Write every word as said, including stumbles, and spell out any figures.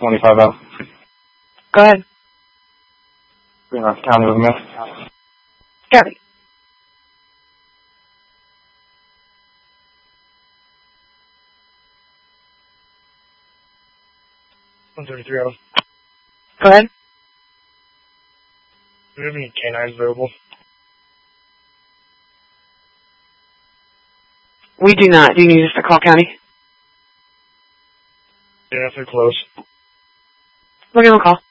twenty-five out. Go ahead. Green Rock County with a miss. Copy. one thirty-three out. Go ahead. Do we have any canines available? We do not. Do you need us to call county? Yeah, if they're close. We'll give them a call.